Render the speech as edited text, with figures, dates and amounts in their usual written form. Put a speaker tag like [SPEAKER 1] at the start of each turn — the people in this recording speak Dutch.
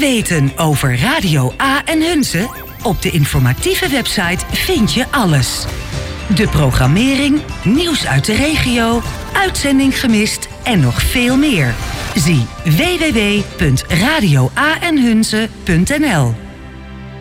[SPEAKER 1] weten over Radio A en Hunze? Op de informatieve website vind je alles. De programmering, nieuws uit de regio, uitzending gemist en nog veel meer. Zie www.radioaenhunze.nl.